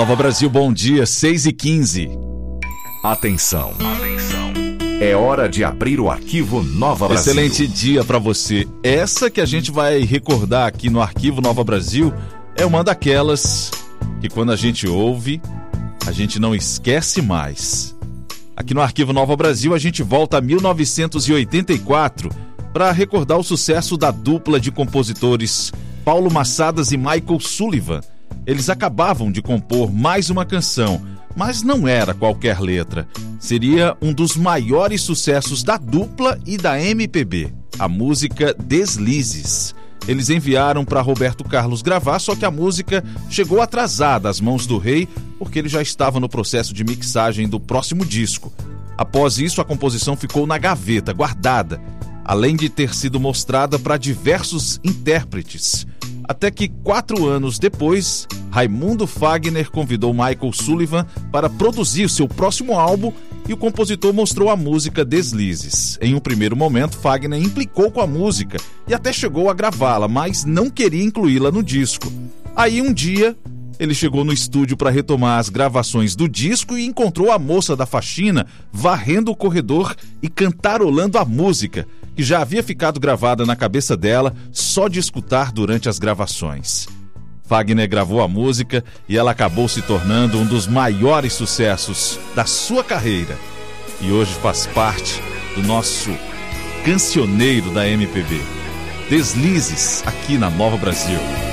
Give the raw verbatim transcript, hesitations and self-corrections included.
Nova Brasil, bom dia, seis e quinze. Atenção, atenção. É hora de abrir o arquivo Nova Brasil. Excelente dia para você. Essa que a gente vai recordar aqui no arquivo Nova Brasil é uma daquelas que quando a gente ouve, a gente não esquece mais. Aqui no arquivo Nova Brasil a gente volta a mil novecentos e oitenta e quatro para recordar o sucesso da dupla de compositores Paulo Massadas e Michael Sullivan. Eles acabavam de compor mais uma canção, mas não era qualquer letra. Seria um dos maiores sucessos da dupla e da M P B, a música Deslizes. Eles enviaram para Roberto Carlos gravar, só que a música chegou atrasada às mãos do rei, porque ele já estava no processo de mixagem do próximo disco. Após isso, a composição ficou na gaveta, guardada, além de ter sido mostrada para diversos intérpretes. Até que, quatro anos depois, Raimundo Fagner convidou Michael Sullivan para produzir seu próximo álbum e o compositor mostrou a música Deslizes. Em um primeiro momento, Fagner implicou com a música e até chegou a gravá-la, mas não queria incluí-la no disco. Aí, um dia, ele chegou no estúdio para retomar as gravações do disco e encontrou a moça da faxina varrendo o corredor e cantarolando a música, que já havia ficado gravada na cabeça dela só de escutar durante as gravações. Fagner gravou a música e ela acabou se tornando um dos maiores sucessos da sua carreira. E hoje faz parte do nosso cancioneiro da M P B. Deslizes, aqui na Nova Brasil.